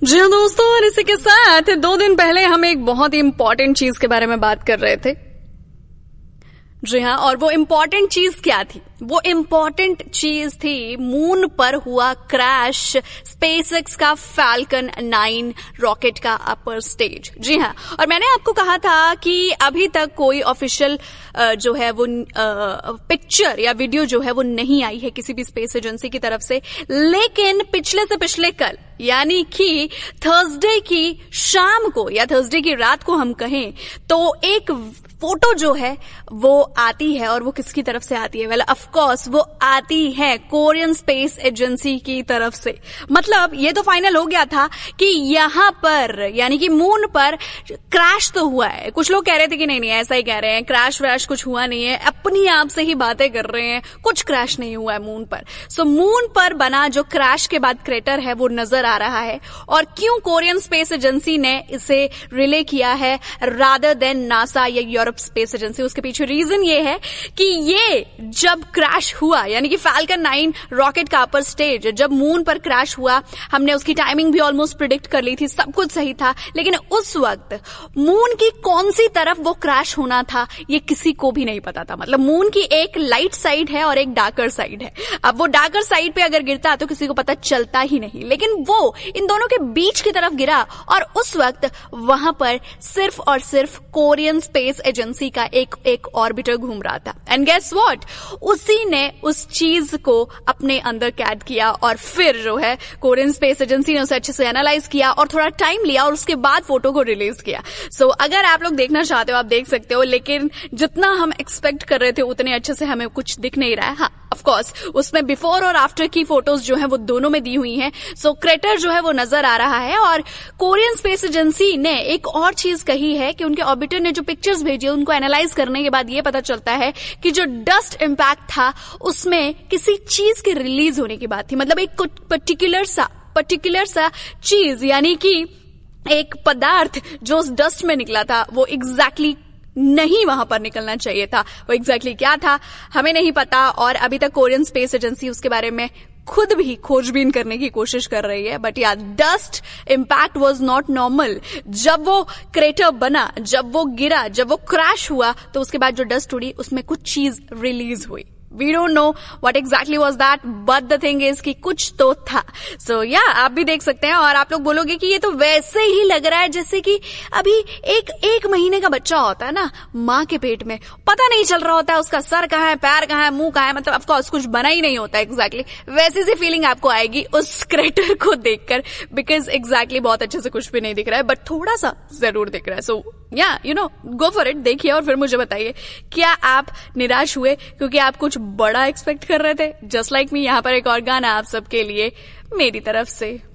जी हाँ दोस्तों, और इसी के साथ 2 दिन पहले हम एक बहुत ही इंपॉर्टेंट चीज के बारे में बात कर रहे थे। जी हाँ, और वो इम्पोर्टेंट चीज क्या थी? वो इम्पोर्टेंट चीज थी मून पर हुआ क्रैश, स्पेसएक्स का फैल्कन 9 रॉकेट का अपर स्टेज। जी हाँ, और मैंने आपको कहा था कि अभी तक कोई ऑफिशियल जो है वो पिक्चर या वीडियो जो है वो नहीं आई है किसी भी स्पेस एजेंसी की तरफ से, लेकिन पिछले से पिछले कल यानी कि थर्सडे की शाम को या थर्सडे की रात को हम कहें तो एक फोटो जो है वो आती है, और वो किसकी तरफ से आती है? वेल ऑफ कोर्स वो आती है कोरियन स्पेस एजेंसी की तरफ से। मतलब ये तो फाइनल हो गया था कि यहाँ पर यानी कि मून पर क्रैश तो हुआ है। कुछ लोग कह रहे थे कि नहीं ऐसा ही कह रहे हैं, क्रैश व्रैश कुछ हुआ नहीं है, अपनी आप से ही बातें कर रहे हैं, कुछ क्रैश नहीं हुआ है मून पर। सो मून पर बना जो क्रैश के बाद क्रेटर है वो नजर आ रहा है। और क्यों कोरियन स्पेस एजेंसी ने इसे रिले किया है रादर देन नासा या यूरोप स्पेस एजेंसी, उसके पीछे रीजन ये है कि ये जब क्रैश हुआ यानी कि फैल्कन 9 रॉकेट का अपर स्टेज जब मून पर क्रैश हुआ, हमने उसकी टाइमिंग भी ऑलमोस्ट प्रिडिक्ट कर ली थी, सब कुछ सही था, लेकिन उस वक्त मून की कौन सी तरफ वो क्रैश होना था ये किसी को भी नहीं पता था। मतलब मून की एक लाइट साइड है और एक डार्कर साइड है। अब वो डार्कर साइड पे अगर गिरता तो किसी को पता चलता ही नहीं, लेकिन वो इन दोनों के बीच की तरफ गिरा और उस वक्त वहां पर सिर्फ और सिर्फ कोरियन स्पेस एजेंसी का एक ऑर्बिटर घूम रहा था। एंड गेस व्हाट, उसी ने उस चीज को अपने अंदर कैद किया और फिर जो है कोरियन स्पेस एजेंसी ने उसे अच्छे से एनालाइज किया और थोड़ा टाइम लिया और उसके बाद फोटो को रिलीज किया। सो अगर आप लोग देखना चाहते हो आप देख सकते हो, लेकिन जितना हम एक्सपेक्ट कर रहे थे उतने अच्छे से हमें कुछ दिख नहीं रहा है। हाँ ऑफ कोर्स उसमें बिफोर और आफ्टर की फोटोज जो है वो दोनों में दी हुई हैं। सो क्रेटर जो है वो नजर आ रहा है। और कोरियन स्पेस एजेंसी ने एक और चीज कही है कि उनके ऑर्बिटर ने जो पिक्चर्स भेजी उनको एनालाइज करने के बाद ये पता चलता है कि जो डस्ट इंपैक्ट था उसमें किसी चीज के रिलीज होने की बात थी। मतलब एक पर्टिकुलर सा चीज यानी कि एक पदार्थ जो उस डस्ट में निकला था वो एग्जैक्टली नहीं वहां पर निकलना चाहिए था। वो एग्जैक्टली क्या था हमें नहीं पता, और अभी तक कोरियन स्पेस एजेंसी उसके बारे में खुद भी खोजबीन करने की कोशिश कर रही है। बट यार dust impact was not normal. जब वो क्रेटर बना, जब वो गिरा, जब वो क्रैश हुआ तो उसके बाद जो डस्ट उड़ी उसमें कुछ चीज रिलीज हुई। We don't know what exactly was that, but the thing is कि कुछ तो था। So yeah, आप भी देख सकते हैं और आप लोग बोलोगे कि ये तो वैसे ही लग रहा है जैसे कि अभी एक महीने का बच्चा होता है ना माँ के पेट में, पता नहीं चल रहा होता है उसका सर कहाँ है, पैर कहाँ है, मुंह कहाँ है, मतलब ऑफ कोर्स कुछ बना ही नहीं होता एग्जैक्टली वैसी सी फीलिंग आपको आएगी उस क्रेटर को देखकर, बिकॉज एग्जैक्टली बहुत अच्छे से कुछ भी नहीं दिख रहा है बट थोड़ा सा जरूर दिख रहा है। सो या you know go for it, देखिए और फिर मुझे बताइए क्या आप निराश हुए क्योंकि आप कुछ बड़ा एक्सपेक्ट कर रहे थे? जस्ट लाइक मी, यहाँ पर एक और गाना आप सबके लिए मेरी तरफ से।